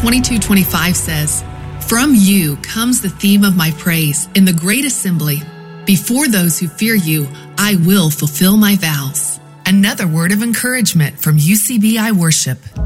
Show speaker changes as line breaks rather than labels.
22:25 says, "From you comes the theme of my praise in the great assembly. Before those who fear you, I will fulfill my vows." Another word of encouragement from UCBI Worship.